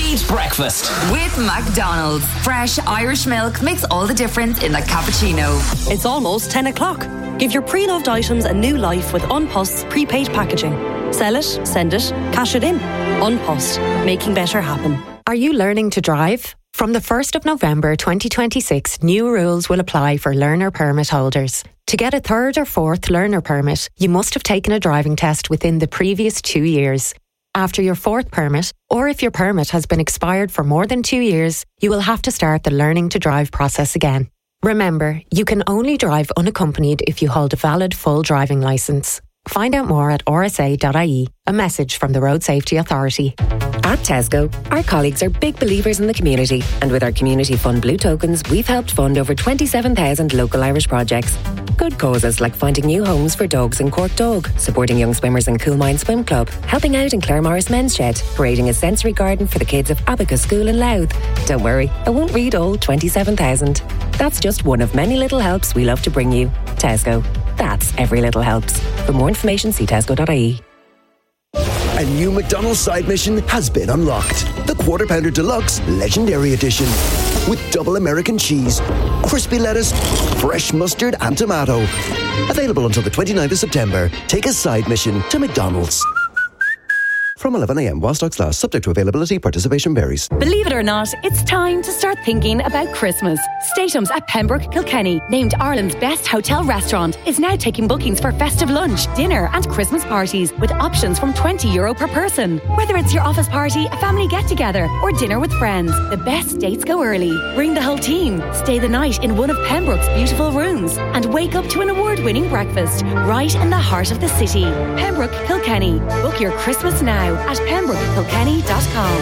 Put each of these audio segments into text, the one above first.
Eat breakfast with McDonald's. Fresh Irish milk makes all the difference in a cappuccino. It's almost 10 o'clock. Give your pre-loved items a new life with Unpost's prepaid packaging. Sell it, send it, cash it in. Unpost, making better happen. Are you learning to drive? From the 1st of November 2026, new rules will apply for learner permit holders. To get a third or fourth learner permit, you must have taken a driving test within the previous 2 years. After your fourth permit, or if your permit has been expired for more than 2 years, you will have to start the learning to drive process again. Remember, you can only drive unaccompanied if you hold a valid full driving licence. Find out more at rsa.ie. A message from the Road Safety Authority. At Tesco, our colleagues are big believers in the community, and with our Community Fund Blue tokens, we've helped fund over 27,000 local Irish projects. Good causes like finding new homes for dogs in Cork Dog, supporting young swimmers in Coolmine Swim Club, helping out in Clare Morris Men's Shed, creating a sensory garden for the kids of Abacus School in Louth. Don't worry, I won't read all 27,000. That's just one of many little helps we love to bring you. Tesco. That's every little helps. For more information, see tesco.ie. A new McDonald's side mission has been unlocked. The Quarter Pounder Deluxe Legendary Edition. With double American cheese, crispy lettuce, fresh mustard and tomato. Available until the 29th of September. Take a side mission to McDonald's. From 11 a.m. while stocks last, subject to availability, participation varies. Believe it or not, it's time to start thinking about Christmas. Statums at Pembroke Kilkenny, named Ireland's best hotel restaurant, is now taking bookings for festive lunch, dinner and Christmas parties with options from €20 per person. Whether it's your office party, a family get-together or dinner with friends, the best dates go early. Bring the whole team, stay the night in one of Pembroke's beautiful rooms and wake up to an award-winning breakfast right in the heart of the city. Pembroke Kilkenny. Book your Christmas now at pembrokekilkenny.com.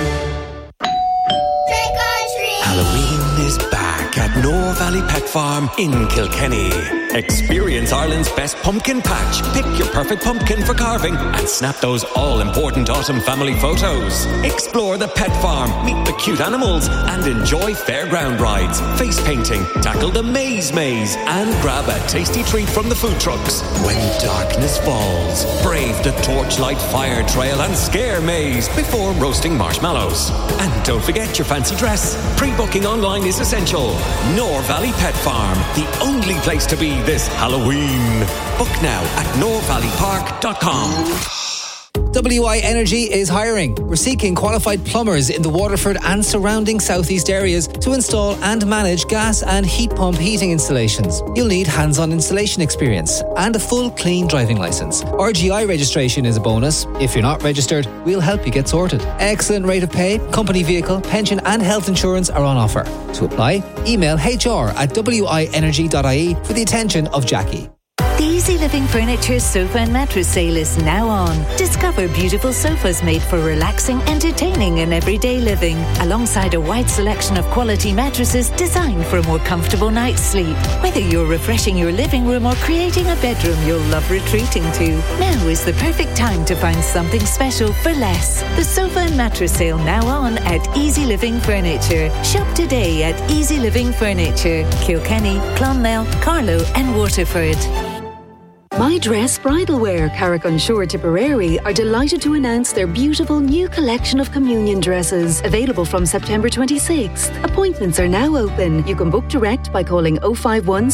Halloween is back at Nore Valley Pet Farm in Kilkenny. Experience Ireland's best pumpkin patch. Pick your perfect pumpkin for carving and snap those all-important autumn family photos. Explore the pet farm, meet the cute animals and enjoy fairground rides, face painting, tackle the maze and grab a tasty treat from the food trucks. When darkness falls, brave the torchlight fire trail and scare maze before roasting marshmallows. And don't forget your fancy dress. Pre-booking online is essential. Nore Valley Pet Farm, the only place to be this Halloween. Book now at norevalleypark.com. WI Energy is hiring. We're seeking qualified plumbers in the Waterford and surrounding southeast areas to install and manage gas and heat pump heating installations. You'll need hands-on installation experience and a full clean driving licence. RGI registration is a bonus. If you're not registered, we'll help you get sorted. Excellent rate of pay, company vehicle, pension and health insurance are on offer. To apply, email hr@wienergy.ie for the attention of Jackie. The Easy Living Furniture sofa and mattress sale is now on. Discover beautiful sofas made for relaxing, entertaining and everyday living, alongside a wide selection of quality mattresses designed for a more comfortable night's sleep. Whether you're refreshing your living room or creating a bedroom you'll love retreating to, now is the perfect time to find something special for less. The sofa and mattress sale now on at Easy Living Furniture. Shop today at Easy Living Furniture, Kilkenny, Clonmel, Carlow and Waterford. My Dress Bridal Wear, Carrick-on-Shore, Tipperary are delighted to announce their beautiful new collection of communion dresses, available from September 26th. Appointments are now open. You can book direct by calling 051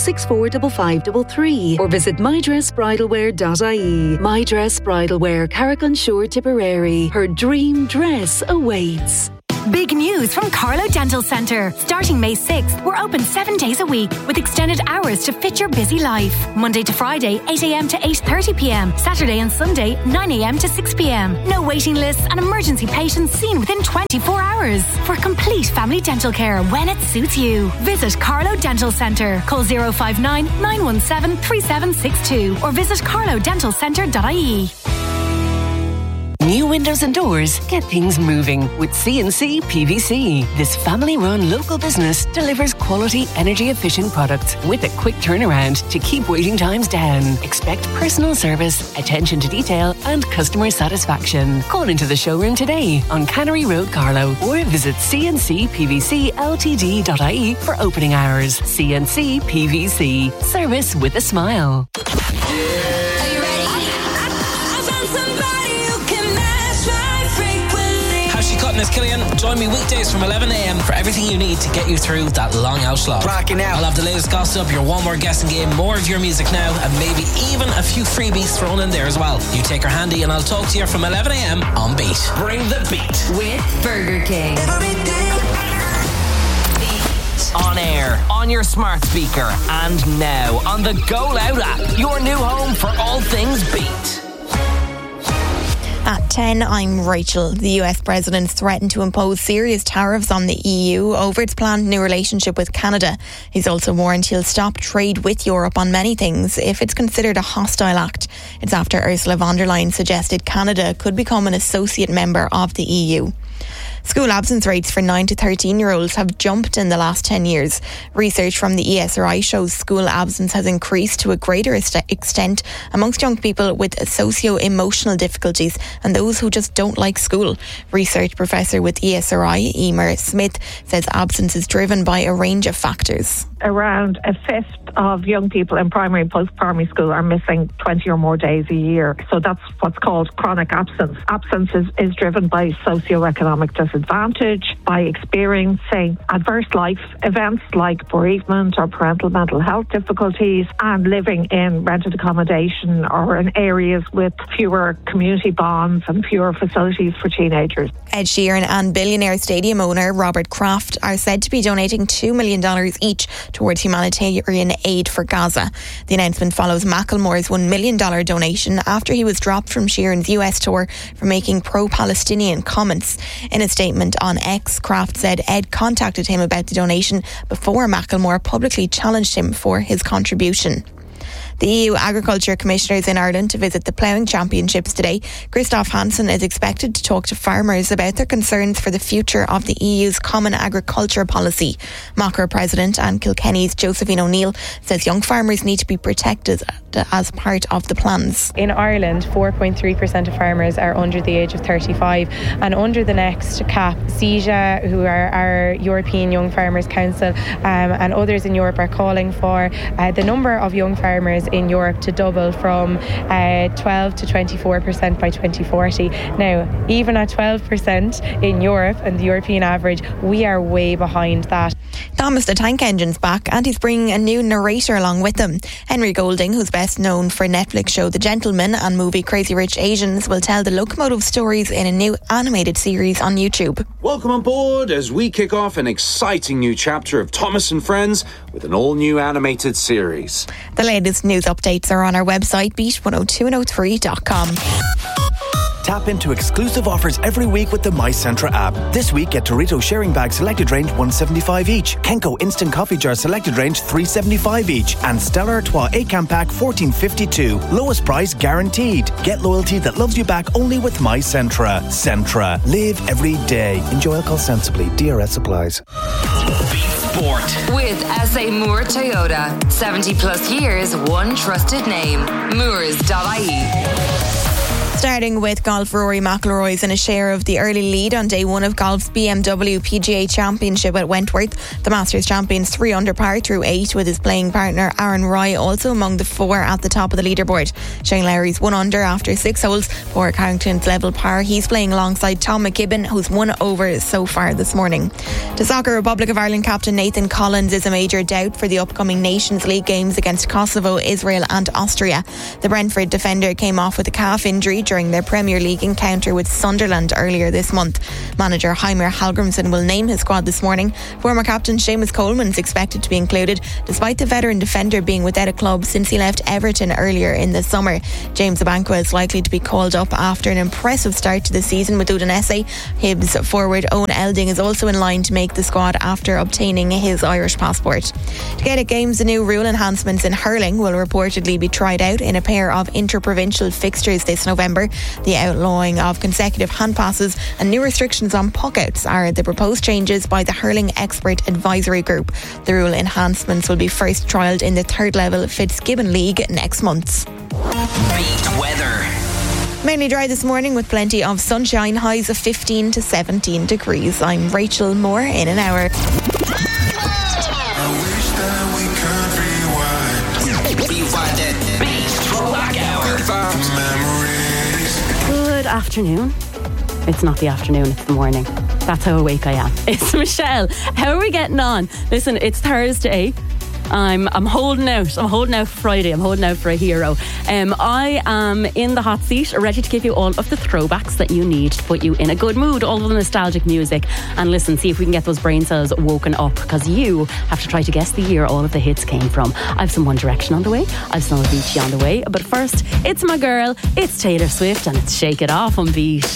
645533 or visit mydressbridalwear.ie. My Dress Bridal Wear, Carrick-on-Shore, Tipperary. Her dream dress awaits. Big news from Carlow Dental Centre. Starting May 6th, we're open 7 days a week with extended hours to fit your busy life. Monday to Friday, 8 a.m. to 8:30 p.m. Saturday and Sunday, 9 a.m. to 6 p.m. No waiting lists and emergency patients seen within 24 hours. For complete family dental care when it suits you. Visit Carlow Dental Centre. Call 059 917 3762 or visit carlowdentalcentre.ie. New windows and doors get things moving with C&C PVC. This family-run local business delivers quality, energy-efficient products with a quick turnaround to keep waiting times down. Expect personal service, attention to detail and customer satisfaction. Call into the showroom today on Cannery Road, Carlow, or visit cncpvcltd.ie for opening hours. C&C PVC. Service with a smile. name is Killian. Join me weekdays from 11am for everything you need to get you through that long out slog. Cracking out. I'll have the latest gossip, your one word guessing game, more of your music now, and maybe even a few freebies thrown in there as well. You take her handy and I'll talk to you from 11am on Beat. Bring the beat. With Burger King. On air, on your smart speaker, and now on the Go Loud app, your new home for all things Beat. At 10, I'm Rachel. The US president threatened to impose serious tariffs on the EU over its planned new relationship with Canada. He's also warned he'll stop trade with Europe on many things if it's considered a hostile act. It's after Ursula von der Leyen suggested Canada could become an associate member of the EU. School absence rates for 9 to 13-year-olds have jumped in the last 10 years. Research from the ESRI shows school absence has increased to a greater extent amongst young people with socio-emotional difficulties and those who just don't like school. Research professor with ESRI, Emer Smith, says absence is driven by a range of factors. Around a fifth of young people in primary and post-primary school are missing 20 or more days a year. So that's what's called chronic absence. Absence is driven by socio-economic disadvantage, by experiencing adverse life events like bereavement or parental mental health difficulties, and living in rented accommodation or in areas with fewer community bonds and fewer facilities for teenagers. Ed Sheeran and billionaire stadium owner Robert Kraft are said to be donating $2 million each towards humanitarian aid for Gaza. The announcement follows Macklemore's $1 million donation after he was dropped from Sheeran's US tour for making pro-Palestinian comments. In a statement on X, Kraft said Ed contacted him about the donation before Macklemore publicly challenged him for his contribution. The EU Agriculture Commissioners in Ireland to visit the Ploughing Championships today. Christoph Hansen is expected to talk to farmers about their concerns for the future of the EU's Common Agriculture Policy. Macra President and Kilkenny's Josephine O'Neill says young farmers need to be protected as part of the plans. In Ireland, 4.3% of farmers are under the age of 35, and under the next cap, CEJA, who are our European Young Farmers Council, and others in Europe are calling for the number of young farmers in Europe to double from 12 to 24% by 2040. Now, even at 12% in Europe and the European average, we are way behind that. Thomas the Tank Engine's back, and he's bringing a new narrator along with him. Henry Golding, who's best known for Netflix show The Gentleman and movie Crazy Rich Asians, will tell the locomotive stories in a new animated series on YouTube. Welcome on board as we kick off an exciting new chapter of Thomas and Friends with an all-new animated series. The latest news updates are on our website, beat102103.com. Tap into exclusive offers every week with the My Centra app. This week, get Dorito sharing bag selected range $1.75 each, Kenko instant coffee jar selected range $3.75 each, and Stella Artois 8-can pack $14.52. Lowest price guaranteed. Get loyalty that loves you back only with My Centra. Centra. Live every day. Enjoy alcohol sensibly. DRS applies. Beat Sport. With SA Moore Toyota. 70 plus years, one trusted name. Moores.ie. Starting with golf, Rory McIlroy's in a share of the early lead on day one of golf's BMW PGA Championship at Wentworth. The Masters champions 3 under par through 8, with his playing partner Aaron Rai also among the 4 at the top of the leaderboard. Shane Lowry's 1 under after 6 holes. Padraig Harrington's level par. He's playing alongside Tom McKibben, who's 1 over so far this morning. To soccer, Republic of Ireland captain Nathan Collins is a major doubt for the upcoming Nations League games against Kosovo, Israel and Austria. The Brentford defender came off with a calf injury during their Premier League encounter with Sunderland earlier this month. Manager Heimer Hallgrimsson will name his squad this morning. Former captain Seamus Coleman is expected to be included, despite the veteran defender being without a club since he left Everton earlier in the summer. James Abankwah is likely to be called up after an impressive start to the season with Udinese. Hibs forward Owen Elding is also in line to make the squad after obtaining his Irish passport. To Gaelic Games, the new rule enhancements in hurling will reportedly be tried out in a pair of interprovincial fixtures this November. The outlawing of consecutive hand passes and new restrictions on puckouts are the proposed changes by the Hurling Expert Advisory Group. The rule enhancements will be first trialled in the third level Fitzgibbon League next month. Beat weather. Mainly dry this morning with plenty of sunshine, highs of 15 to 17 degrees. I'm Rachel Moore in an hour. Good afternoon. It's not the afternoon, it's the morning. That's how awake I am. It's Michelle. How are we getting on? Listen, it's Thursday. I'm holding out. I'm holding out for Friday. I'm holding out for a hero. I am in the hot seat, ready to give you all of the throwbacks that you need to put you in a good mood, all of the nostalgic music. And listen, see if we can get those brain cells woken up, because you have to try to guess the year all of the hits came from. I've some One Direction on the way. I've some Avicii on the way. But first, it's my girl. It's Taylor Swift, and it's Shake It Off on Beat.